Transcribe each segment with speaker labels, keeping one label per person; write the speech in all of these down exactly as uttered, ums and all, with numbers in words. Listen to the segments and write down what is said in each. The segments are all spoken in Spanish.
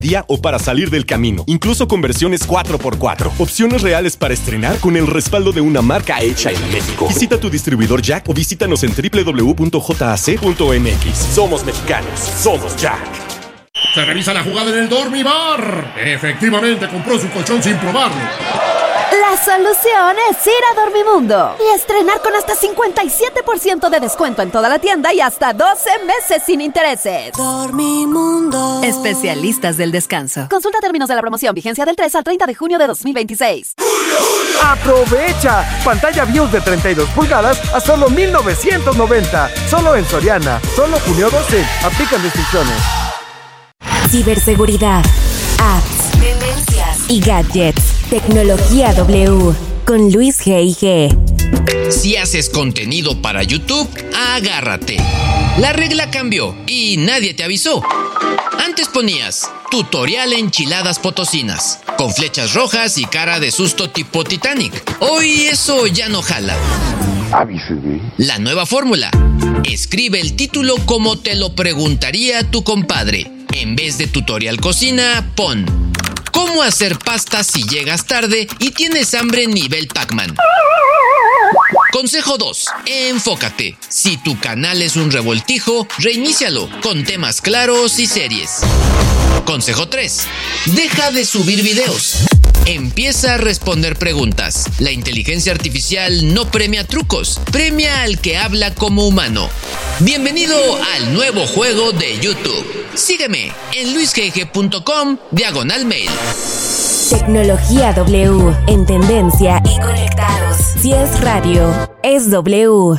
Speaker 1: día o para salir del camino, incluso con versiones cuatro por cuatro. Opciones reales para estrenar con el respaldo de una marca hecha en México. Visita tu distribuidor Jack o visítanos en doble u doble u doble u punto jac punto m x. Somos mexicanos, somos Jack.
Speaker 2: Se revisa la jugada en el Dormibar. Efectivamente compró su colchón sin probarlo.
Speaker 3: La solución es ir a Dormimundo y estrenar con hasta cincuenta y siete por ciento de descuento en toda la tienda y hasta doce meses sin intereses.
Speaker 4: Dormimundo.
Speaker 3: Especialistas del descanso. Consulta términos de la promoción. Vigencia del tres al treinta de junio de dos mil veintiséis.
Speaker 5: ¡Aprovecha! Pantalla B I O S de treinta y dos pulgadas a solo mil novecientos noventa. Solo en Soriana. Solo junio doce. Aplican restricciones.
Speaker 6: Ciberseguridad, apps, tendencias y gadgets. Tecnología W con Luis G I G.
Speaker 7: Si haces contenido para YouTube, agárrate. La regla cambió y nadie te avisó. Antes ponías tutorial enchiladas potosinas, con flechas rojas y cara de susto tipo Titanic. Hoy eso ya no jala.
Speaker 8: Avíseme.
Speaker 7: La nueva fórmula. Escribe el título como te lo preguntaría tu compadre. En vez de tutorial cocina, pon ¿cómo hacer pasta si llegas tarde y tienes hambre nivel Pac-Man? Consejo dos. Enfócate. Si tu canal es un revoltijo, reinícialo con temas claros y series. Consejo tres. Deja de subir videos. Empieza a responder preguntas. La inteligencia artificial no premia trucos, premia al que habla como humano. Bienvenido al nuevo juego de YouTube. Sígueme en luis g g punto com diagonal mail.
Speaker 6: Tecnología W, en tendencia y conectados. Si es radio, es W.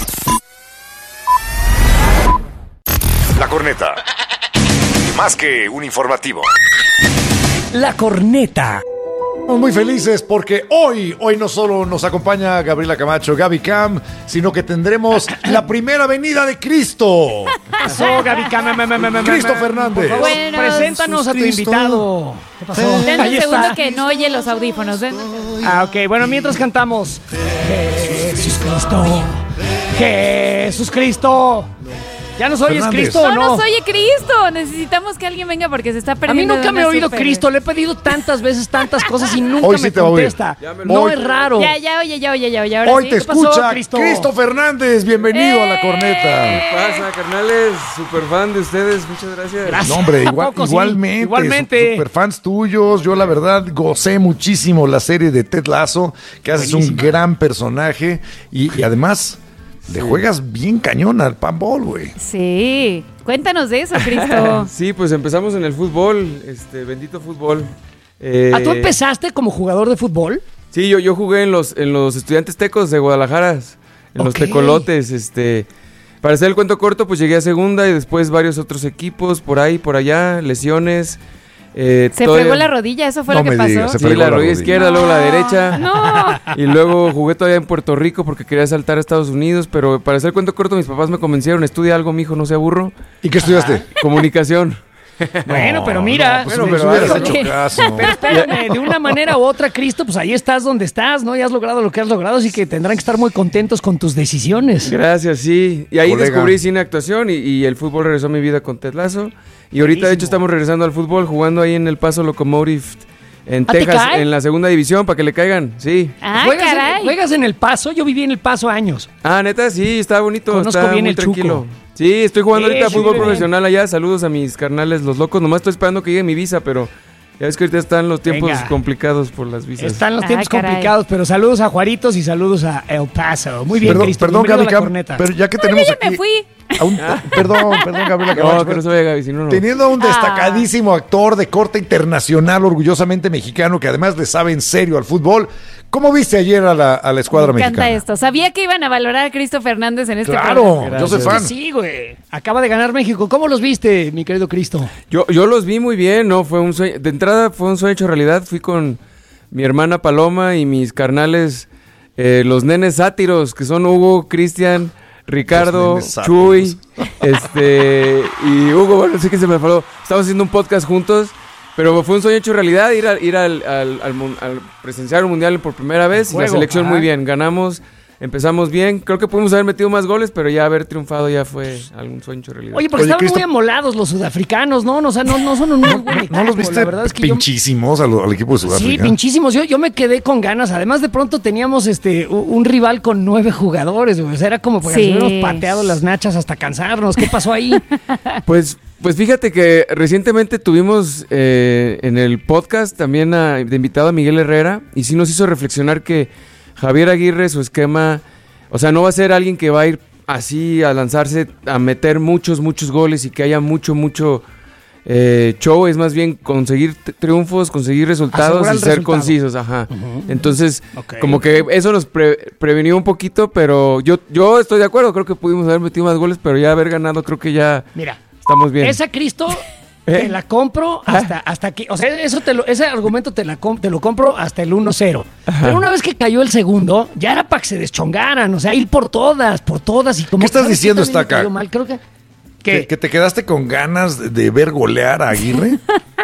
Speaker 8: La corneta. Más que un informativo.
Speaker 5: La corneta.
Speaker 9: Estamos muy felices porque hoy, hoy no solo nos acompaña Gabriela Camacho, Gaby Cam, sino que tendremos la primera venida de Cristo.
Speaker 5: Pasó, Gaby Cam.
Speaker 9: Cristo Fernández.
Speaker 5: Por favor,
Speaker 10: Bueno,
Speaker 5: preséntanos a tu
Speaker 9: Cristo.
Speaker 5: invitado. ¿Qué pasó?
Speaker 10: Den un
Speaker 5: Ahí
Speaker 10: segundo
Speaker 5: está.
Speaker 10: que no oye los audífonos. ¿Ven?
Speaker 5: Ah, ok. Bueno, mientras cantamos. Jesús Cristo. Jesús Cristo. ¿Ya nos oyes,
Speaker 9: Fernández.
Speaker 5: Cristo, o
Speaker 10: No
Speaker 5: no?
Speaker 10: nos oye Cristo. Necesitamos que alguien venga porque se está
Speaker 5: A mí
Speaker 10: perdiendo.
Speaker 5: nunca
Speaker 10: de
Speaker 5: me ha
Speaker 10: una
Speaker 5: oído
Speaker 10: super-
Speaker 5: Cristo. Le he pedido tantas veces tantas cosas y nunca
Speaker 9: Hoy
Speaker 5: me
Speaker 9: sí te va a oír.
Speaker 5: contesta.
Speaker 9: lo-
Speaker 5: No
Speaker 9: Hoy-
Speaker 5: es raro.
Speaker 10: Ya, ya, oye, ya, oye, ya, oye. Ahora
Speaker 9: Hoy
Speaker 10: sí.
Speaker 9: te
Speaker 5: ¿Qué pasó,
Speaker 9: escucha
Speaker 5: Cristo?
Speaker 9: Cristo Fernández. Bienvenido a la corneta.
Speaker 11: ¿Qué pasa, carnales? Super fan de ustedes, muchas gracias.
Speaker 5: Gracias.
Speaker 9: No, hombre,
Speaker 5: ¿A
Speaker 9: igual-
Speaker 5: poco sí?
Speaker 9: igualmente.
Speaker 5: Igualmente.
Speaker 9: Super fans tuyos. Yo, la verdad, gocé muchísimo la serie de Ted Lasso, que haces un
Speaker 5: Buenísima.
Speaker 9: gran personaje y, y además le juegas bien cañón al panball, güey.
Speaker 10: Sí. Cuéntanos de eso, Cristo.
Speaker 11: Sí, pues empezamos en el fútbol, este bendito fútbol. Eh,
Speaker 5: ¿Ah, tú empezaste como jugador de fútbol?
Speaker 11: Sí, yo, yo jugué en los, en los Estudiantes Tecos de Guadalajara, en los
Speaker 5: Ok.
Speaker 11: Tecolotes, este... Para hacer el cuento corto, pues llegué a segunda y después varios otros equipos, por ahí, por allá, lesiones. Eh,
Speaker 10: Se
Speaker 11: todavía-
Speaker 10: fregó la rodilla, eso fue
Speaker 9: No
Speaker 10: lo que
Speaker 9: me
Speaker 10: pasó.
Speaker 9: digas, se
Speaker 11: Sí,
Speaker 9: fregó
Speaker 11: la
Speaker 9: la
Speaker 11: rodilla
Speaker 9: rodilla.
Speaker 11: izquierda, luego la derecha.
Speaker 10: No.
Speaker 11: Y luego jugué todavía en Puerto Rico porque quería saltar a Estados Unidos, pero para hacer el cuento corto mis papás me convencieron, estudia algo, mijo, no sea burro.
Speaker 9: ¿Y qué estudiaste?
Speaker 11: Comunicación.
Speaker 5: Bueno, pero
Speaker 9: No,
Speaker 5: mira.
Speaker 9: no, pues
Speaker 11: Bueno,
Speaker 9: me
Speaker 11: pero
Speaker 9: hubieras
Speaker 11: algo,
Speaker 9: hecho
Speaker 5: ¿no?
Speaker 9: caso.
Speaker 5: Pero espérame, de una manera u otra, Cristo, pues ahí estás donde estás, ¿no? Y has logrado lo que has logrado, así que tendrán que estar muy contentos con tus decisiones.
Speaker 11: Gracias, sí. Y ahí
Speaker 9: Colega.
Speaker 11: descubrí cine, actuación y, y el fútbol regresó a mi vida con Ted Lasso. Y ahorita, de hecho,
Speaker 5: Buenísimo.
Speaker 11: estamos regresando al fútbol, jugando ahí en El Paso Locomotive en
Speaker 5: ¿Ah, te
Speaker 11: Texas,
Speaker 5: cae?
Speaker 11: en la segunda división, para que le caigan, sí.
Speaker 10: Ah,
Speaker 5: ¿Juegas, en,
Speaker 10: caray.
Speaker 5: juegas en El Paso? Yo viví en El Paso años.
Speaker 11: Ah, neta, sí, está bonito,
Speaker 5: Conozco
Speaker 11: está
Speaker 5: bien
Speaker 11: muy
Speaker 5: el
Speaker 11: tranquilo.
Speaker 5: Chuco.
Speaker 11: Sí, estoy jugando
Speaker 5: Sí,
Speaker 11: ahorita
Speaker 5: sí,
Speaker 11: fútbol
Speaker 5: bien.
Speaker 11: profesional allá. Saludos a mis carnales, los locos. Nomás estoy esperando que llegue mi visa, pero ya ves que ahorita están los tiempos
Speaker 5: Venga.
Speaker 11: complicados por las visas.
Speaker 5: Están los
Speaker 10: Ah,
Speaker 5: tiempos
Speaker 10: caray.
Speaker 5: complicados, pero saludos a Juaritos y saludos a El Paso. Muy bien,
Speaker 9: Perdón,
Speaker 5: Cristo.
Speaker 9: perdón,
Speaker 5: bienvenido
Speaker 9: Gaby
Speaker 5: a la
Speaker 9: Cam,
Speaker 5: corneta.
Speaker 9: pero ya que
Speaker 10: No,
Speaker 9: tenemos
Speaker 10: yo ya
Speaker 9: aquí
Speaker 10: me fui.
Speaker 9: a un- perdón, perdón, Gabriela
Speaker 11: No,
Speaker 9: Camacho,
Speaker 11: que no se vaya Gaby, si no, no.
Speaker 9: teniendo a un destacadísimo actor de corte internacional, orgullosamente mexicano, que además le sabe en serio al fútbol, ¿cómo viste ayer a la, a la escuadra
Speaker 10: Me encanta
Speaker 9: mexicana?
Speaker 10: esto. Sabía que iban a valorar a Cristo Fernández en este
Speaker 9: Claro,
Speaker 10: programa.
Speaker 9: yo soy
Speaker 11: Gracias.
Speaker 9: fan.
Speaker 5: Es que sí, güey. Acaba de ganar México. ¿Cómo los viste, mi querido Cristo?
Speaker 11: Yo, yo los vi muy bien, ¿no? Fue un sueño. De entrada fue un sueño hecho realidad. Fui con mi hermana Paloma y mis carnales, eh, los nenes sátiros, que son Hugo, Cristian, Ricardo,
Speaker 9: nenes sátiros.
Speaker 11: Chuy, este, y Hugo, bueno, sé que se me faló. Estamos haciendo un podcast juntos, pero fue un sueño hecho realidad, ir, a, ir al, al, al mun- al presenciar un mundial por primera vez. Y la
Speaker 5: Juego,
Speaker 11: selección
Speaker 5: ajá.
Speaker 11: muy bien, ganamos empezamos bien. Creo que pudimos haber metido más goles, pero ya haber triunfado ya fue algún sueño hecho realidad.
Speaker 12: Oye, porque
Speaker 9: Oye,
Speaker 12: estaban
Speaker 9: Cristo...
Speaker 12: muy amolados los sudafricanos, ¿no? O sea, no, no son un muy buen equipo.
Speaker 9: ¿No los viste
Speaker 12: la verdad es que
Speaker 9: pinchísimos
Speaker 12: yo...
Speaker 9: al, al equipo de Sudáfrica?
Speaker 12: Sí, pinchísimos. Yo, yo me quedé con ganas. Además, de pronto teníamos este un, un rival con nueve jugadores, güey. O sea, era como porque
Speaker 10: Sí.
Speaker 12: nos hubiéramos pateado las nachas hasta cansarnos. ¿Qué pasó ahí?
Speaker 11: Pues, pues fíjate que recientemente tuvimos eh, en el podcast también a- de invitado a Miguel Herrera y sí nos hizo reflexionar que Javier Aguirre, su esquema, o sea, no va a ser alguien que va a ir así a lanzarse a meter muchos, muchos goles y que haya mucho, mucho eh, show, es más bien conseguir t- triunfos, conseguir resultados
Speaker 12: Asegurar
Speaker 11: y
Speaker 12: el
Speaker 11: ser
Speaker 12: resultado.
Speaker 11: concisos, ajá.
Speaker 12: Ujú.
Speaker 11: Entonces,
Speaker 12: Ok.
Speaker 11: como que eso nos pre- prevenió un poquito, pero yo, yo estoy de acuerdo, creo que pudimos haber metido más goles, pero ya haber ganado creo que ya
Speaker 12: Mira,
Speaker 11: estamos bien.
Speaker 12: esa Cristo
Speaker 11: ¿Eh?
Speaker 12: te la compro hasta, hasta que, o sea, eso te lo, ese argumento te, la com- te lo compro hasta el uno cero. Pero una vez que cayó el segundo, ya era para que se deschongaran, o sea, ir por todas, por todas. Y como
Speaker 9: ¿Qué estás
Speaker 12: ¿sabes
Speaker 9: diciendo,
Speaker 12: también me
Speaker 9: Estaca?
Speaker 12: cayó mal? Creo que...
Speaker 9: ¿Que,
Speaker 12: ¿Qué?
Speaker 9: que te quedaste con ganas de- de ver golear a Aguirre?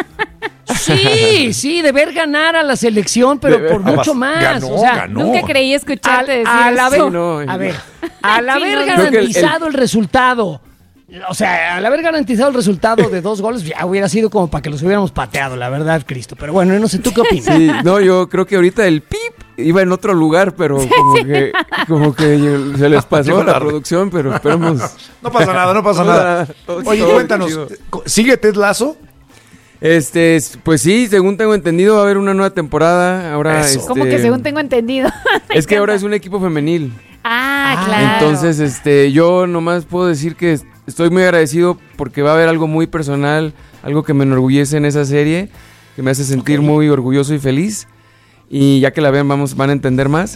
Speaker 12: Sí, sí, de ver ganar a la selección, pero
Speaker 11: De ver-
Speaker 12: por mucho
Speaker 9: Abas-
Speaker 12: más.
Speaker 9: ganó,
Speaker 12: o sea,
Speaker 9: ganó.
Speaker 10: Nunca creí escucharte
Speaker 12: al,
Speaker 10: decir
Speaker 12: al haber,
Speaker 10: eso.
Speaker 11: no,
Speaker 12: a
Speaker 11: no.
Speaker 12: ver, al
Speaker 10: Sí,
Speaker 12: haber
Speaker 10: no,
Speaker 11: creo que el-
Speaker 12: garantizado el, resultado, o sea, al haber garantizado el resultado de dos goles, ya hubiera sido como para que los hubiéramos pateado, la verdad, Cristo. Pero bueno, no sé, ¿tú qué opinas?
Speaker 11: Sí, no, yo creo que ahorita el pip iba en otro lugar, pero como que como que se les pasó
Speaker 9: Llegó
Speaker 11: la
Speaker 9: tarde.
Speaker 11: producción, pero esperemos.
Speaker 9: No pasa nada, no pasa
Speaker 11: No,
Speaker 9: nada.
Speaker 11: nada, todo-
Speaker 9: Oye,
Speaker 11: todo
Speaker 9: cuéntanos,
Speaker 11: chido.
Speaker 9: ¿sigue Ted Lasso?
Speaker 11: Este, s- pues sí, según tengo entendido va a haber una nueva temporada. Ahora
Speaker 9: Eso.
Speaker 11: este,
Speaker 10: Como que según tengo entendido. Me
Speaker 11: es que ahora es
Speaker 10: encanta.
Speaker 11: un equipo femenil.
Speaker 10: Ah,
Speaker 12: Ah,
Speaker 10: claro.
Speaker 11: Entonces, este, yo nomás puedo decir que es- estoy muy agradecido porque va a haber algo muy personal, algo que me enorgullece en esa serie, que me hace sentir muy orgulloso y feliz. Y ya que la vean, vamos, van a entender más.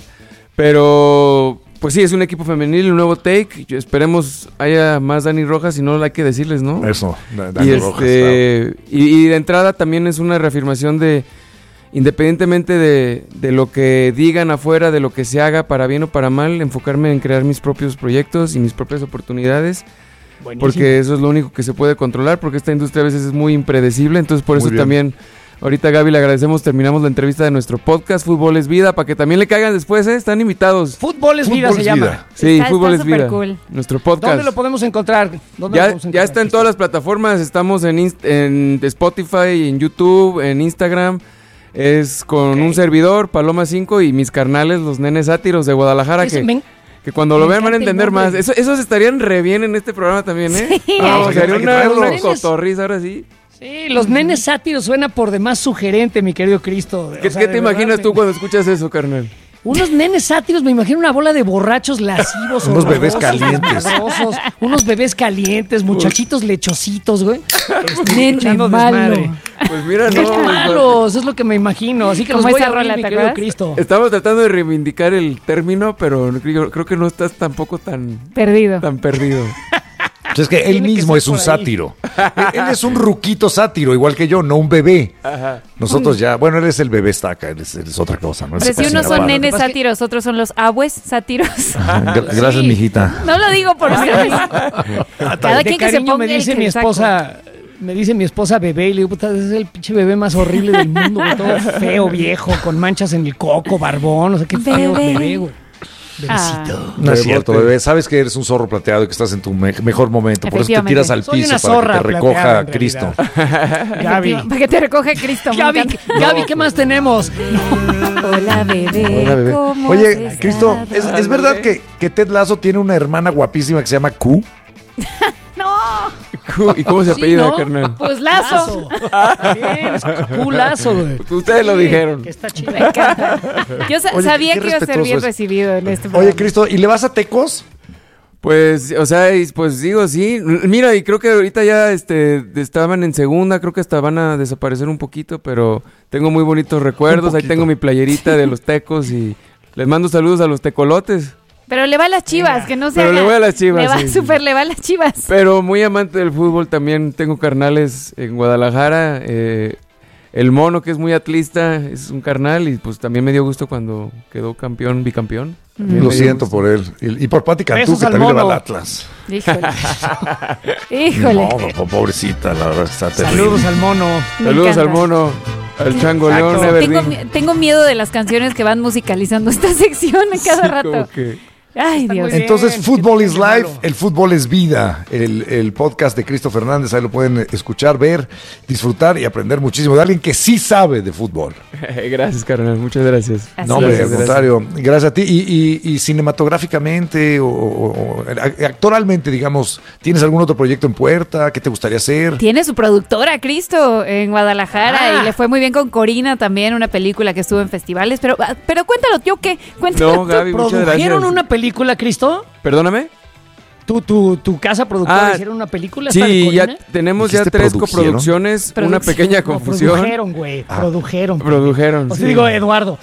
Speaker 11: Pero, pues sí, es un equipo femenil, un nuevo take. Yo- esperemos haya más Dani Rojas, y no hay que decirles, ¿no?
Speaker 9: Eso, Da-
Speaker 11: Y,
Speaker 9: Dani Rojas.
Speaker 11: este, y, y de entrada también es una reafirmación de, independientemente de, de lo que digan afuera, de lo que se haga para bien o para mal, enfocarme en crear mis propios proyectos y mis propias oportunidades,
Speaker 12: Buenísimo.
Speaker 11: porque eso es lo único que se puede controlar, porque esta industria a veces es muy impredecible, entonces por
Speaker 9: Muy
Speaker 11: eso
Speaker 9: bien.
Speaker 11: también... Ahorita, Gaby, le agradecemos, terminamos la entrevista de nuestro podcast Fútbol es Vida, para que también le caigan después, ¿eh? Están invitados.
Speaker 12: Fútbol es vida,
Speaker 9: Fútbol
Speaker 12: se
Speaker 9: es
Speaker 12: llama.
Speaker 9: vida.
Speaker 11: Sí,
Speaker 10: Está-
Speaker 11: Fútbol
Speaker 10: está
Speaker 11: es Vida.
Speaker 10: súper cool.
Speaker 11: Nuestro podcast.
Speaker 12: ¿Dónde lo podemos encontrar? ¿Dónde lo
Speaker 11: Ya,
Speaker 12: podemos
Speaker 11: ya
Speaker 12: encontrar,
Speaker 11: está en
Speaker 12: Cristo?
Speaker 11: todas las plataformas, estamos en, Inst- en Spotify, en YouTube, en Instagram. Es con
Speaker 12: Ok.
Speaker 11: un servidor, Paloma cinco, y mis carnales, los nenes sátiros de Guadalajara,
Speaker 12: Ese
Speaker 11: que,
Speaker 12: me-
Speaker 11: que cuando lo
Speaker 12: me
Speaker 11: vean van a
Speaker 12: encanta el
Speaker 11: entender más.
Speaker 12: nombre.
Speaker 11: Eso, esos estarían re bien en este programa también, ¿eh?
Speaker 10: Sí.
Speaker 11: Vamos,
Speaker 9: Hay que-
Speaker 11: sería
Speaker 9: hay que
Speaker 11: una, una
Speaker 9: traerlos.
Speaker 11: cotorriza ahora sí.
Speaker 12: Sí, los nenes sátiros suena por demás sugerente, mi querido Cristo.
Speaker 11: ¿Qué,
Speaker 12: O sea,
Speaker 11: qué
Speaker 12: de
Speaker 11: te
Speaker 12: verdad,
Speaker 11: imaginas
Speaker 12: me-
Speaker 11: tú cuando escuchas eso, carnal?
Speaker 12: Unos nenes sátiros, me imagino una bola de borrachos lascivos.
Speaker 9: Unos bebés
Speaker 12: horrorosos,
Speaker 9: calientes.
Speaker 12: desmadrosos, unos bebés calientes, muchachitos lechositos, güey. Este,
Speaker 10: Nene
Speaker 12: echando
Speaker 10: malo.
Speaker 12: desmadre.
Speaker 11: Pues mira,
Speaker 12: Qué
Speaker 11: no. pues,
Speaker 12: malos, es lo que me imagino. Así que los
Speaker 10: Como
Speaker 12: voy
Speaker 10: esa
Speaker 12: a abrir,
Speaker 10: rola,
Speaker 12: mi
Speaker 10: ¿te
Speaker 12: querido
Speaker 10: acuerdas?
Speaker 12: Cristo.
Speaker 11: Estamos tratando de reivindicar el término, pero creo, creo que no estás tampoco tan,
Speaker 10: Perdido.
Speaker 11: tan perdido.
Speaker 9: Pues es que él
Speaker 12: Tiene que
Speaker 9: mismo
Speaker 12: ser
Speaker 9: es un
Speaker 12: por ahí.
Speaker 9: sátiro. Él él es un ruquito sátiro, igual que yo, no un bebé. Nosotros ya, bueno, él es el bebé Estaca, él es, él es otra cosa. ¿no?
Speaker 10: Pero
Speaker 9: Es
Speaker 10: si unos
Speaker 9: cocina
Speaker 10: son
Speaker 9: padre.
Speaker 10: nenes
Speaker 12: Lo que pasa es que-
Speaker 10: sátiros, otros son los abues sátiros.
Speaker 9: Gra- Gracias,
Speaker 12: Sí.
Speaker 9: mijita.
Speaker 10: No lo digo por ustedes. Cada
Speaker 12: De
Speaker 10: quien que se
Speaker 12: cariño
Speaker 10: ponga
Speaker 12: me
Speaker 10: el
Speaker 12: dice
Speaker 10: que
Speaker 12: mi
Speaker 10: saco.
Speaker 12: esposa, me dice mi esposa bebé, y le digo, puta, ese es el pinche bebé más horrible del mundo, güey, todo feo, viejo, con manchas en el coco, barbón, o sea, qué feo
Speaker 10: Bebé.
Speaker 12: bebé, güey. Bebecito.
Speaker 9: No es cierto,
Speaker 11: Bebote.
Speaker 9: bebé. Sabes que eres un zorro plateado y que estás en tu me- mejor momento. Por eso te
Speaker 10: Efectivamente.
Speaker 9: tiras al
Speaker 12: Soy
Speaker 9: piso
Speaker 12: una
Speaker 9: para
Speaker 12: zorra
Speaker 9: que te
Speaker 12: plateada,
Speaker 9: recoja
Speaker 12: en
Speaker 9: Cristo.
Speaker 12: Gaby.
Speaker 10: Para que te recoge Cristo. me
Speaker 12: Gaby,
Speaker 10: encanta.
Speaker 12: Gaby, ¿qué más tenemos?
Speaker 10: Hola, bebé.
Speaker 9: Hola, bebé.
Speaker 10: ¿cómo has
Speaker 9: Oye,
Speaker 10: estado?
Speaker 9: Cristo, ¿es, es verdad que, que Ted Lasso tiene una hermana guapísima que se llama Q?
Speaker 11: ¿Y cómo se
Speaker 12: Sí,
Speaker 11: apellida,
Speaker 12: ¿no?
Speaker 11: carnal?
Speaker 10: Pues lazo.
Speaker 12: Bien, es culazo, güey.
Speaker 11: Ustedes lo dijeron.
Speaker 12: Que está chido.
Speaker 10: Me encanta. Yo sa-
Speaker 9: Oye,
Speaker 10: sabía
Speaker 9: qué
Speaker 10: que iba a ser
Speaker 9: respetuoso
Speaker 10: bien
Speaker 9: es.
Speaker 10: recibido en este programa.
Speaker 9: Oye, Cristo, ¿y le vas a Tecos?
Speaker 11: Pues, o sea, y, pues digo, sí. Mira, y creo que ahorita ya este, estaban en segunda, creo que hasta van a desaparecer un poquito, pero tengo muy bonitos recuerdos. Ahí
Speaker 9: poquito.
Speaker 11: tengo mi playerita de los tecos y les mando saludos a los tecolotes.
Speaker 10: Pero le va a las chivas, que no se
Speaker 11: Pero
Speaker 10: haga.
Speaker 11: le voy a las Chivas,
Speaker 10: Le va
Speaker 11: sí, sí.
Speaker 10: súper, le va a las chivas.
Speaker 11: Pero muy amante del fútbol también. Tengo carnales en Guadalajara. eh, el Mono, que es muy atlista, es un carnal y pues también me dio gusto cuando quedó campeón, bicampeón. También
Speaker 9: Lo
Speaker 11: me dio
Speaker 9: siento
Speaker 11: gusto.
Speaker 9: por él. Y, y por Pati Cantú,
Speaker 12: Besos
Speaker 9: que
Speaker 12: al
Speaker 9: también le va
Speaker 12: mono.
Speaker 9: al Atlas.
Speaker 10: Híjole. Híjole.
Speaker 9: No, po- pobrecita, la verdad está terrible.
Speaker 12: Saludos al mono.
Speaker 10: Me
Speaker 11: Saludos
Speaker 10: encanta.
Speaker 11: al Mono, al Chango
Speaker 12: Exacto.
Speaker 11: León,
Speaker 10: Tengo,
Speaker 11: Everdeen.
Speaker 10: mi- tengo miedo de las canciones que van musicalizando esta sección en cada
Speaker 11: Sí,
Speaker 10: rato.
Speaker 11: como que-
Speaker 10: Ay, Dios.
Speaker 9: Entonces, Fútbol is Life, el fútbol es vida. El, el podcast de Cristo Fernández, ahí lo pueden escuchar, ver, disfrutar y aprender muchísimo de alguien que sí sabe de fútbol.
Speaker 11: Gracias, carnal, muchas gracias.
Speaker 9: Así no, hombre,
Speaker 11: gracias,
Speaker 9: al contrario, gracias. gracias a ti. Y, y, y cinematográficamente o, o, o actualmente, digamos, ¿tienes algún otro proyecto en puerta? ¿Qué te gustaría hacer?
Speaker 10: Tiene su productora, Cristo, en Guadalajara, ah. y le fue muy bien con Corina también, una película que estuvo en festivales. Pero, pero cuéntalo, ¿yo qué? Cuéntalo.
Speaker 11: No, Gaby, muchas gracias.
Speaker 12: ¿Produjeron una película, Cristo?
Speaker 11: ¿Perdóname?
Speaker 12: ¿Tu, tu, tu casa productora
Speaker 11: ah,
Speaker 12: hicieron una película?
Speaker 11: Sí, ya tenemos ya tres coproducciones, una pequeña confusión.
Speaker 12: No, produjeron, güey, ah, produjeron.
Speaker 11: Produjeron,
Speaker 12: O sea,
Speaker 11: sí.
Speaker 12: digo, Eduardo.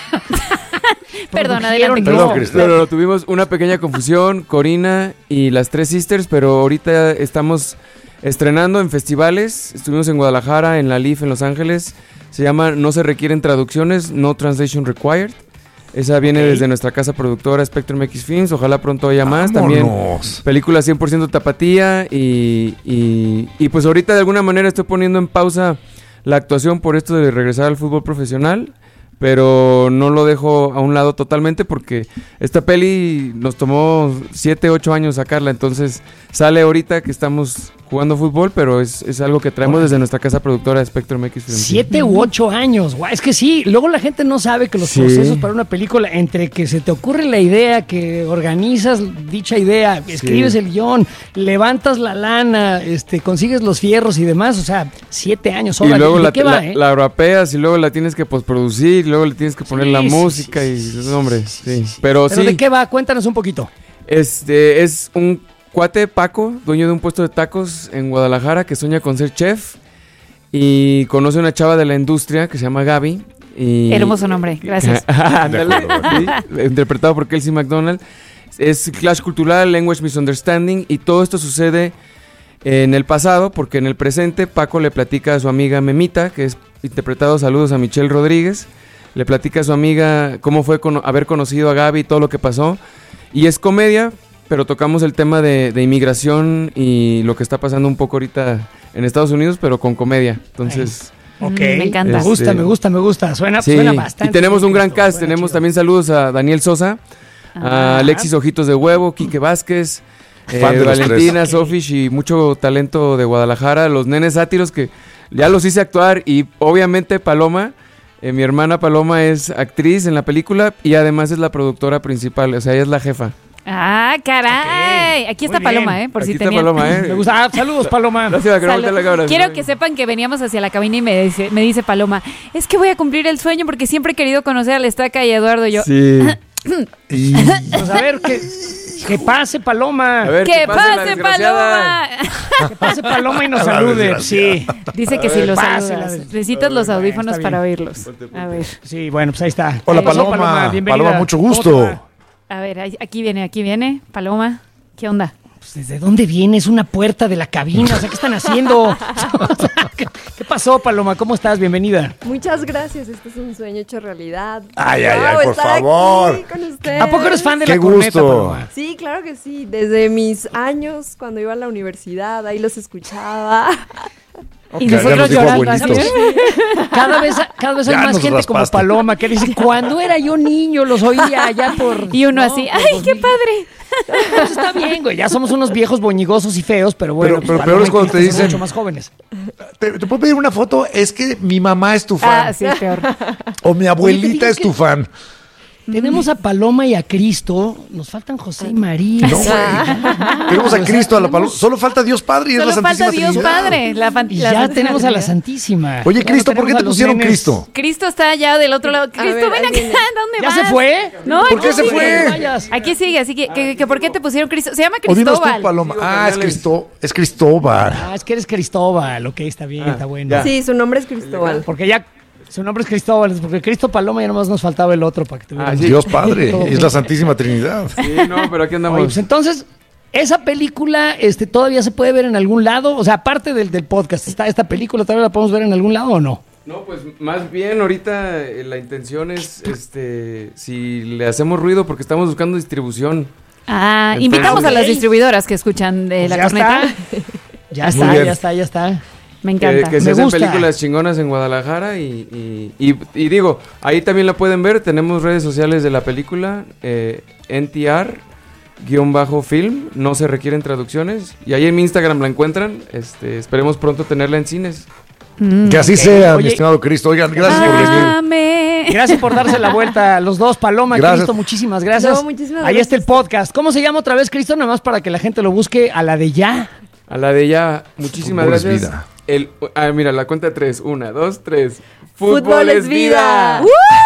Speaker 10: Perdón, adelante.
Speaker 11: Perdón, no, no, no, tuvimos una pequeña confusión, Corina y las tres sisters, pero ahorita estamos estrenando en festivales. Estuvimos en Guadalajara, en la L I F, en Los Ángeles. Se llama No se requieren traducciones, No Translation Required. Esa viene okay. desde nuestra casa productora Spectrum X Films. Ojalá pronto haya más. Vámonos. También película cien por ciento tapatía. Y, y, y pues ahorita de alguna manera estoy poniendo en pausa la actuación por esto de regresar al fútbol profesional. Pero no lo dejo a un lado totalmente porque esta peli nos tomó siete, ocho años sacarla. Entonces sale ahorita que estamos jugando fútbol, pero es, es algo que traemos desde nuestra casa productora Spectrum X Films.
Speaker 12: Siete u ocho años, guau, es que sí, luego la gente no sabe que los sí. procesos para una película, entre que se te ocurre la idea, que organizas dicha idea, escribes sí. el guión, levantas la lana, este, consigues los fierros y demás, o sea, siete años. Órale,
Speaker 11: y luego
Speaker 12: ¿de
Speaker 11: la,
Speaker 12: qué va,
Speaker 11: la,
Speaker 12: eh?
Speaker 11: la rapeas y luego la tienes que postproducir, luego le tienes que poner
Speaker 12: sí,
Speaker 11: la
Speaker 12: sí,
Speaker 11: música
Speaker 12: sí,
Speaker 11: y
Speaker 12: sí,
Speaker 11: sí, hombre,
Speaker 12: sí,
Speaker 11: sí.
Speaker 12: sí.
Speaker 11: Pero,
Speaker 12: Pero
Speaker 11: sí.
Speaker 12: ¿de qué va? Cuéntanos un poquito.
Speaker 11: Este es un cuate, Paco, dueño de un puesto de tacos en Guadalajara, que sueña con ser chef y conoce una chava de la industria que se llama Gaby. Y...
Speaker 10: Hermoso nombre, gracias.
Speaker 11: Ándale, sí, interpretado por Kelsey McDonald. Es clash cultural, language misunderstanding, y todo esto sucede en el pasado, porque en el presente Paco le platica a su amiga Memita, que es interpretado, saludos a Michelle Rodríguez, le platica a su amiga cómo fue con, haber conocido a Gaby y todo lo que pasó, y es comedia, pero tocamos el tema de, de inmigración y lo que está pasando un poco ahorita en Estados Unidos, pero con comedia. Entonces,
Speaker 12: ok,
Speaker 10: me encanta.
Speaker 12: Me gusta, me gusta, me gusta. Suena,
Speaker 11: sí,
Speaker 12: suena bastante.
Speaker 11: Y tenemos un gran
Speaker 12: esto,
Speaker 11: cast. Tenemos
Speaker 12: chido.
Speaker 11: también saludos a Daniel Sosa, ah. a Alexis Ojitos de Huevo, Quique Vázquez, eh, Valentina, Sofish y mucho talento de Guadalajara. Los nenes sátiros que ya los hice actuar, y obviamente Paloma. Eh, mi hermana Paloma es actriz en la película y además es la productora principal, o sea, ella es la jefa.
Speaker 10: Ah, caray. Okay. Aquí está Paloma, ¿eh? Por
Speaker 11: Aquí
Speaker 10: si
Speaker 11: está
Speaker 10: tenían.
Speaker 11: Paloma, ¿eh?
Speaker 12: Me gusta. Ah, saludos, Paloma.
Speaker 11: Gracias, Salud. La cabra.
Speaker 10: Quiero que sepan que veníamos hacia la cabina y me dice, me dice Paloma, es que voy a cumplir el sueño porque siempre he querido conocer al Estaca y a Eduardo. Y yo,
Speaker 11: sí.
Speaker 12: Pues a ver, que, que pase Paloma.
Speaker 11: A ver,
Speaker 10: que, que pase, pase Paloma.
Speaker 12: Que pase Paloma y nos salude. Sí.
Speaker 10: Dice que si los saludas. Necesitas los audífonos para oírlos. A ver.
Speaker 12: Sí, bueno, pues ahí está.
Speaker 9: Hola, Paloma. Paloma, bienvenida. Paloma, mucho gusto.
Speaker 10: A ver, aquí viene, aquí viene. Paloma, ¿qué onda?
Speaker 12: Pues, ¿desde dónde viene? Es una puerta de la cabina. O sea, ¿qué están haciendo? O sea, ¿qué, ¿Qué pasó, Paloma? ¿Cómo estás? Bienvenida.
Speaker 13: Muchas gracias. Este es un sueño hecho realidad.
Speaker 9: Ay, ay, ay,
Speaker 13: wow,
Speaker 9: por favor.
Speaker 12: ¿A poco eres fan de
Speaker 9: Qué
Speaker 12: la corneta,
Speaker 9: gusto.
Speaker 12: Paloma?
Speaker 13: Sí, claro que sí. Desde mis años, cuando iba a la universidad, ahí los escuchaba.
Speaker 10: Okay, y nosotros llorando así.
Speaker 12: Cada vez, cada vez hay más gente raspaste. Como Paloma que dice, cuando era yo niño los oía allá por...
Speaker 10: Y uno no, así, ¡ay, qué padre!
Speaker 12: Pues está bien, güey, ya somos unos viejos boñigosos y feos, pero bueno.
Speaker 9: Pero, pero
Speaker 12: pues,
Speaker 9: peor es cuando te dicen...
Speaker 12: mucho más jóvenes.
Speaker 9: ¿Te, ¿Te puedo pedir una foto? Es que mi mamá es tu fan.
Speaker 10: Ah, sí, es peor.
Speaker 9: O mi abuelita es tu fan.
Speaker 12: Tenemos a Paloma y a Cristo. Nos faltan José y María.
Speaker 9: No, güey. Tenemos a Cristo, a la Paloma. Solo falta Dios Padre y
Speaker 10: Solo
Speaker 9: es la Santísima
Speaker 10: falta Dios
Speaker 9: Trinidad.
Speaker 10: Padre. La fan-
Speaker 12: y
Speaker 10: la
Speaker 12: ya
Speaker 10: Santísima
Speaker 12: tenemos
Speaker 10: Trinidad.
Speaker 12: a la Santísima.
Speaker 9: Oye,
Speaker 12: Ya
Speaker 9: Cristo, ¿por qué te pusieron
Speaker 12: nenes.
Speaker 9: Cristo?
Speaker 10: Cristo está allá del otro lado. Cristo,
Speaker 13: ver,
Speaker 10: ven acá.
Speaker 13: viene.
Speaker 10: ¿Dónde
Speaker 12: ¿Ya
Speaker 10: vas?
Speaker 12: se fue?
Speaker 10: No,
Speaker 9: ¿Por qué
Speaker 10: aquí
Speaker 9: se
Speaker 10: sigue.
Speaker 9: fue?
Speaker 10: Aquí sigue, así que, que, que ¿por qué te pusieron Cristo? Se llama
Speaker 9: O dinos tú,
Speaker 10: Cristóbal.
Speaker 9: Paloma. Ah, es, Cristo, es Cristóbal.
Speaker 12: Ah, es que eres Cristóbal. Ok, está bien,
Speaker 11: Ah,
Speaker 12: está bueno.
Speaker 11: ya.
Speaker 13: Sí, su nombre es Cristóbal.
Speaker 12: Porque ya... Su nombre es Cristóbal, porque Cristo Paloma ya nomás nos faltaba el otro para que tuviera.
Speaker 11: Ah, sí.
Speaker 9: Dios Padre.
Speaker 12: Todo
Speaker 9: Es
Speaker 12: bien.
Speaker 9: la Santísima Trinidad.
Speaker 11: Sí, no, pero aquí andamos.
Speaker 12: Oye, pues entonces, esa película este, todavía se puede ver en algún lado. O sea, aparte del, del podcast, ¿está esta película todavía la podemos ver en algún lado o no?
Speaker 11: No, pues más bien ahorita eh, la intención es, este, si le hacemos ruido porque estamos buscando distribución.
Speaker 10: Ah,
Speaker 11: Entonces-
Speaker 10: invitamos a las
Speaker 12: Ok.
Speaker 10: distribuidoras que escuchan de
Speaker 12: Pues
Speaker 10: la
Speaker 12: ya
Speaker 10: corneta.
Speaker 12: está. Ya
Speaker 9: Muy
Speaker 12: está,
Speaker 9: bien.
Speaker 12: ya está, ya está.
Speaker 10: Me encanta.
Speaker 11: Que, que se
Speaker 10: Me
Speaker 11: hacen
Speaker 10: gusta.
Speaker 11: películas chingonas en Guadalajara y, y, y, y digo, ahí también la pueden ver. Tenemos redes sociales de la película, eh, N T R guión bajo film, no se requieren traducciones. Y ahí en mi Instagram la encuentran. Este, esperemos pronto tenerla en cines.
Speaker 9: Mm, que así okay. sea, Oye, mi estimado Cristo. Oigan, gracias por venir.
Speaker 12: Gracias por darse la vuelta a los dos. Paloma, gracias. Cristo, muchísimas gracias. No, muchísimas Ahí gracias. Está el podcast. ¿Cómo se llama otra vez, Cristo? Nada más para que la gente lo busque a la de ya.
Speaker 11: A la de ya. Muchísimas
Speaker 9: Fútbol
Speaker 11: gracias.
Speaker 9: Es vida.
Speaker 11: El, ah, mira, la cuenta de tres. Una, dos, tres.
Speaker 12: Fútbol, Fútbol es vida. vida.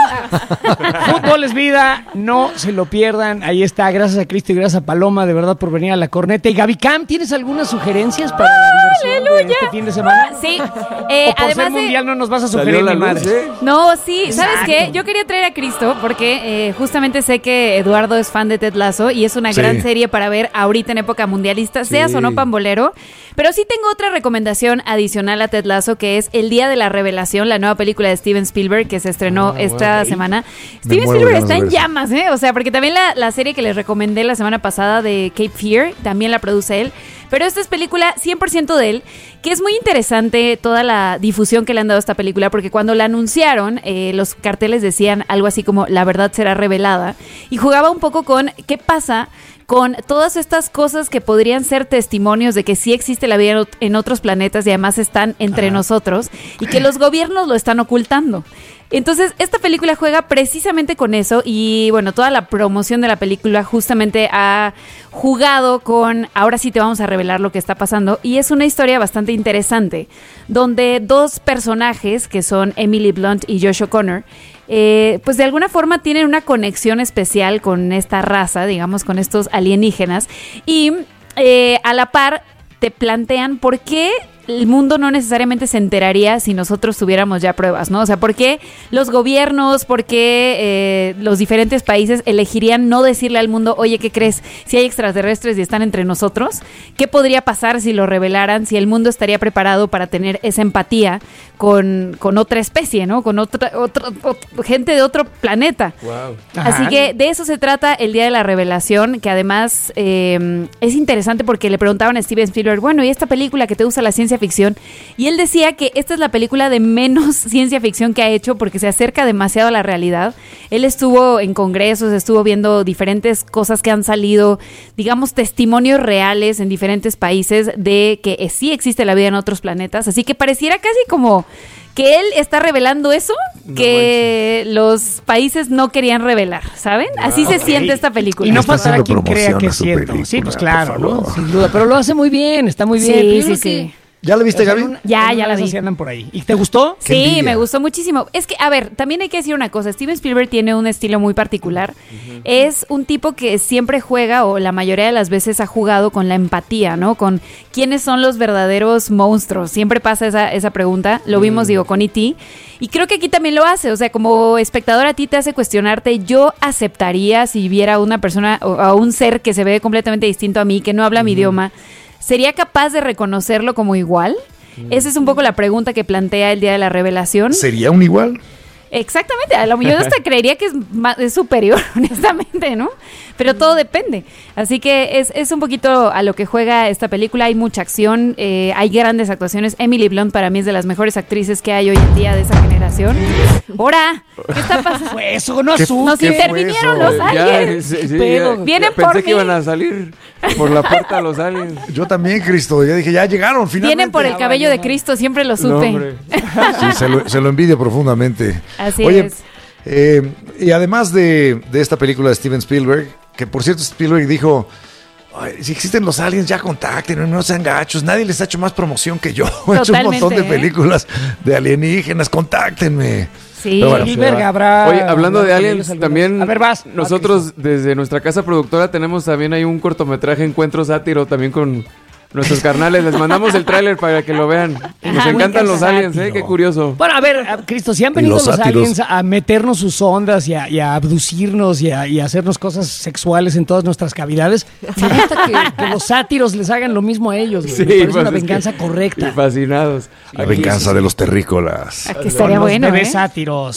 Speaker 12: ¡Uh! Fútbol es vida. No se lo pierdan. Ahí está. Gracias a Cristo y gracias a Paloma, de verdad, por venir a la corneta. Y Gaby Cam, ¿tienes algunas sugerencias para la diversión de este fin de semana?
Speaker 10: Sí. Eh,
Speaker 12: o por
Speaker 10: además
Speaker 12: ser mundial
Speaker 10: de...
Speaker 12: no nos vas a sugerir ni madre. ¿Eh?
Speaker 10: No, sí. ¿Sabes qué? Yo quería traer a Cristo porque eh, justamente sé que Eduardo es fan de Ted Lasso y es una sí. gran serie para ver ahorita en época mundialista, sí. seas o no pambolero. Pero sí tengo otra recomendación adicional a Ted Lasso, que es El Día de la Revelación, la nueva película de Steven Spielberg que se estrenó ah, esta bueno, semana. Steven Spielberg está en llamas, ¿eh? O sea, porque también la, la serie que les recomendé la semana pasada de Cape Fear, también la produce él. Pero esta es película cien por ciento de él, que es muy interesante toda la difusión que le han dado a esta película, porque cuando la anunciaron, eh, los carteles decían algo así como la verdad será revelada, y jugaba un poco con qué pasa con todas estas cosas que podrían ser testimonios de que sí existe la vida en otros planetas y además están entre Ajá. nosotros y que los gobiernos lo están ocultando. Entonces, esta película juega precisamente con eso y, bueno, toda la promoción de la película justamente ha jugado con, ahora sí te vamos a revelar lo que está pasando, y es una historia bastante interesante, donde dos personajes, que son Emily Blunt y Josh O'Connor, eh, pues de alguna forma tienen una conexión especial con esta raza, digamos, con estos alienígenas, y eh, a la par te plantean por qué el mundo no necesariamente se enteraría si nosotros tuviéramos ya pruebas, ¿no? O sea, ¿por qué los gobiernos, por qué eh, los diferentes países elegirían no decirle al mundo, oye, ¿qué crees? Si hay extraterrestres y están entre nosotros, ¿qué podría pasar si lo revelaran? Si el mundo estaría preparado para tener esa empatía con, con otra especie, ¿no? Con otra, otra, otra gente de otro planeta.
Speaker 11: Wow.
Speaker 10: Así que de eso se trata el Día de la Revelación, que además eh, es interesante porque le preguntaban a Steven Spielberg, bueno, ¿y esta película que te gusta la ciencia ficción? Y él decía que esta es la película de menos ciencia ficción que ha hecho porque se acerca demasiado a la realidad. Él estuvo en congresos, estuvo viendo diferentes cosas que han salido, digamos, testimonios reales en diferentes países de que sí existe la vida en otros planetas. Así que pareciera casi como que él está revelando eso no que manches. Los países no querían revelar, ¿saben? Así okay. se siente esta película.
Speaker 12: Y no faltará quien crea que es cierto. Película, sí, pues claro, ¿no? Sin duda. Pero lo hace muy bien, está muy bien.
Speaker 10: Sí, sí, sí.
Speaker 9: ¿Ya la viste, Gaby?
Speaker 12: Una,
Speaker 10: ya, ya la vi.
Speaker 12: Se andan por ahí. ¿Y te gustó?
Speaker 10: Sí, me gustó muchísimo. Es que, a ver, también hay que decir una cosa. Steven Spielberg tiene un estilo muy particular. Uh-huh. Es un tipo que siempre juega, o la mayoría de las veces ha jugado con la empatía, ¿no? Con quiénes son los verdaderos monstruos. Siempre pasa esa, esa pregunta. Lo vimos, uh-huh. digo, con E T Y creo que aquí también lo hace. O sea, como espectador a ti te hace cuestionarte. Yo aceptaría si viera a una persona o a un ser que se ve completamente distinto a mí, que no habla uh-huh. mi idioma. ¿Sería capaz de reconocerlo como igual? Mm. Esa es un poco la pregunta que plantea el Día de la Revelación.
Speaker 9: ¿Sería un igual?
Speaker 10: Exactamente, a lo mejor hasta creería que es, más, es superior, honestamente, ¿no? Pero todo depende. Así que es, es un poquito a lo que juega esta película. Hay mucha acción, eh, hay grandes actuaciones. Emily Blunt para mí es de las mejores actrices que hay hoy en día de esa generación. ¡Hora! ¿Qué está pasando?
Speaker 12: Fue eso, no
Speaker 10: asustes. Nos intervinieron los aliens.
Speaker 11: Ya, sí, sí, ya, Vienen
Speaker 10: ya, por
Speaker 11: Pensé
Speaker 10: mí.
Speaker 11: que iban a salir por la puerta los aliens.
Speaker 9: Yo también, Cristo. Ya dije, ya llegaron, finalmente.
Speaker 10: Vienen por el cabello de Cristo, siempre lo supe.
Speaker 9: No, sí, se lo, se lo envidio profundamente.
Speaker 10: Así
Speaker 9: Oye,
Speaker 10: es.
Speaker 9: Eh, y además de, de esta película de Steven Spielberg, que por cierto Spielberg dijo, si existen los aliens ya contacten, no sean gachos, nadie les ha hecho más promoción que yo. He hecho un montón de películas de alienígenas, contáctenme.
Speaker 10: Sí,
Speaker 9: bueno,
Speaker 12: Spielberg habrá...
Speaker 11: Oye, hablando de aliens, también
Speaker 12: a ver, vas.
Speaker 11: nosotros desde nuestra casa productora tenemos también ahí un cortometraje Encuentro Sátiro también con nuestros carnales. Les mandamos el tráiler para que lo vean. Nos
Speaker 12: Ajá,
Speaker 11: encantan los aliens, ¿eh? Qué curioso.
Speaker 12: Bueno, a ver, Cristo, si han venido los, los aliens a meternos sus ondas y a, y a abducirnos y a, y a hacernos cosas sexuales en todas nuestras cavidades, me gusta que, que los sátiros les hagan lo mismo a ellos. Sí, me parece pues una venganza
Speaker 11: que,
Speaker 12: correcta.
Speaker 11: Y fascinados.
Speaker 9: La venganza de los terrícolas.
Speaker 10: Aquí estaría
Speaker 12: los
Speaker 10: bueno,
Speaker 12: bebés
Speaker 10: ¿eh?
Speaker 12: sátiros.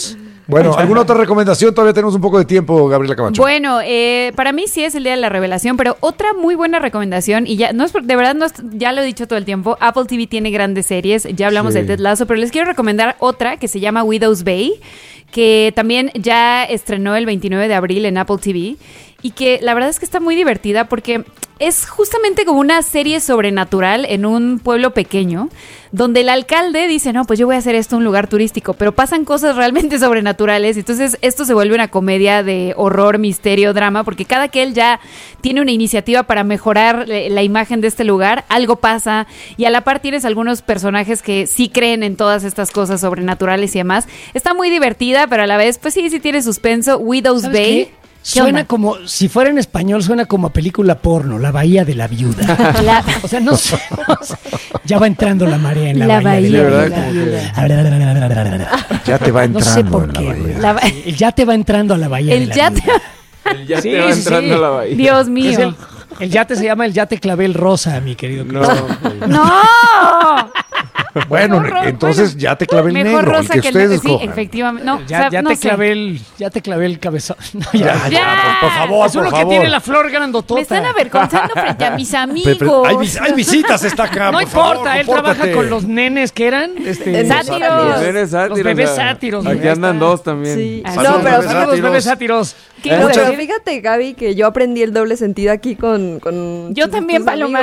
Speaker 9: Bueno, ¿alguna otra recomendación? Todavía tenemos un poco de tiempo, Gabriela Camacho.
Speaker 10: Bueno, eh, para mí sí es el día de la revelación, pero otra muy buena recomendación, y ya no es de verdad, no es, ya lo he dicho todo el tiempo, Apple T V tiene grandes series, ya hablamos sí. de Ted Lasso, pero les quiero recomendar otra que se llama Widow's Bay, que también ya estrenó el veintinueve de abril en Apple T V, y que la verdad es que está muy divertida porque es justamente como una serie sobrenatural en un pueblo pequeño, donde el alcalde dice, no, pues yo voy a hacer esto un lugar turístico, pero pasan cosas realmente sobrenaturales, entonces esto se vuelve una comedia de horror, misterio, drama, porque cada que él ya tiene una iniciativa para mejorar la imagen de este lugar, algo pasa, y a la par tienes algunos personajes que sí creen en todas estas cosas sobrenaturales y demás. Está muy divertida, pero a la vez, pues sí, sí tiene suspenso. Widow's Bay.
Speaker 12: Qué? Suena como, si fuera en español, suena como a película porno, La Bahía de la Viuda. La, o sea, no sé, no sé. Ya va entrando la marea en la, la bahía, bahía de la, de la Viuda.
Speaker 9: Ya te va entrando.
Speaker 12: No sé por qué. La la, el ya te va entrando a la bahía
Speaker 10: el
Speaker 12: de la
Speaker 10: ya
Speaker 12: Viuda.
Speaker 10: Te,
Speaker 11: el ya sí, te va entrando sí. a la bahía.
Speaker 10: Dios mío.
Speaker 12: El, el yate se llama el yate clavel rosa, mi querido
Speaker 11: Cristo.
Speaker 10: No. ¡No!
Speaker 9: Bueno, mejor, entonces bueno, ya te clavé el
Speaker 10: mejor
Speaker 9: negro,
Speaker 10: rosa
Speaker 9: el que,
Speaker 10: que
Speaker 9: ustedes
Speaker 10: el
Speaker 9: escojan.
Speaker 10: Sí, efectivamente. No,
Speaker 12: ya,
Speaker 10: o sea,
Speaker 12: ya
Speaker 10: no
Speaker 12: te
Speaker 10: sé.
Speaker 12: clavé el, ya te clavé el cabezón. No,
Speaker 9: ya, ya, ya, por, por favor,
Speaker 12: es uno
Speaker 9: por
Speaker 12: que
Speaker 9: favor.
Speaker 12: tiene la flor grandotota.
Speaker 10: Me están avergonzando frente a mis amigos.
Speaker 9: Pe, pe, hay, vis, hay visitas esta acá.
Speaker 12: No
Speaker 9: por
Speaker 12: importa,
Speaker 9: favor,
Speaker 12: él
Speaker 9: compórtate.
Speaker 12: trabaja con los nenes que eran este,
Speaker 10: sátiros.
Speaker 11: Los nenes sátiros.
Speaker 12: Los bebés
Speaker 11: o sea,
Speaker 12: sátiros.
Speaker 11: Aquí andan dos también.
Speaker 13: Sí.
Speaker 10: Ah,
Speaker 13: no, pero
Speaker 12: saludos, bebés sátiros.
Speaker 13: ¿Qué ¿Eh? Pero fíjate, Gaby, que yo aprendí el doble sentido aquí con, con
Speaker 10: yo también, Paloma.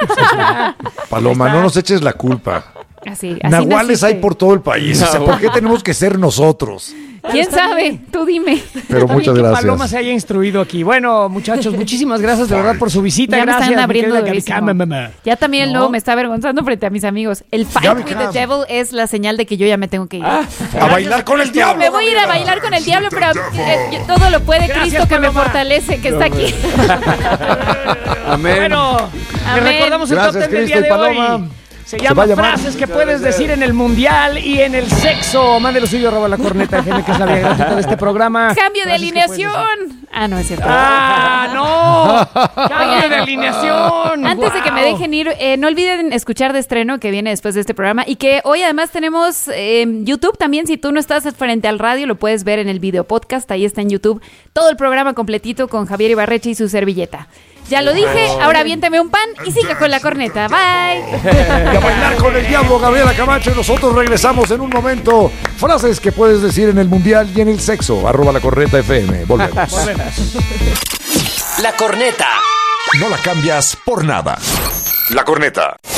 Speaker 9: Paloma, no nos eches la culpa.
Speaker 10: Así, así
Speaker 9: Nahuales hay por todo el país. No. O sea, ¿por qué tenemos que ser nosotros?
Speaker 10: ¿Quién sabe? Tú dime.
Speaker 9: Pero
Speaker 12: Está
Speaker 9: muchas
Speaker 12: bien
Speaker 9: gracias.
Speaker 12: Que Paloma se haya instruido aquí. Bueno, muchachos, muchísimas gracias de verdad por su visita.
Speaker 10: Ya
Speaker 12: gracias.
Speaker 10: me están abriendo
Speaker 12: Gaby,
Speaker 10: ya también el
Speaker 12: no.
Speaker 10: nuevo me está avergonzando frente a mis amigos. El Fight
Speaker 9: Gaby,
Speaker 10: with the Devil es la señal de que yo ya me tengo que ir.
Speaker 9: Ah, a bailar con el diablo.
Speaker 10: No, me voy a ir a bailar con el diablo, pero eh, todo lo puede gracias, Cristo que Paloma. Me fortalece, que está aquí.
Speaker 11: Amén.
Speaker 12: Bueno,
Speaker 10: Amén.
Speaker 12: Le recordamos el
Speaker 9: gracias,
Speaker 12: top ten del
Speaker 9: Cristo
Speaker 12: día de
Speaker 9: Paloma.
Speaker 12: hoy. Se llama Se frases que puedes decir en el mundial y en el sexo. Mande lo suyo, arroba la corneta F M, que es la vía gratuita de este programa.
Speaker 10: Cambio de alineación. Ah, no, es cierto.
Speaker 12: ¡Ah, no! ¡Cambio de alineación!
Speaker 10: Antes
Speaker 12: wow.
Speaker 10: de que me dejen ir, eh, no olviden escuchar de estreno que viene después de este programa y que hoy además tenemos eh, YouTube también. Si tú no estás frente al radio, lo puedes ver en el video podcast. Ahí está en YouTube todo el programa completito con Javier Ibarreche y su servilleta. Ya lo dije, ahora aviéntame un pan y sigue con la corneta. Bye.
Speaker 9: Y a bailar con el diablo, Gabriela Camacho. Y nosotros regresamos en un momento. Frases que puedes decir en el mundial y en el sexo. Arroba la corneta F M. Volvemos.
Speaker 12: Volvemos.
Speaker 14: La corneta.
Speaker 8: No la cambias por nada. La corneta.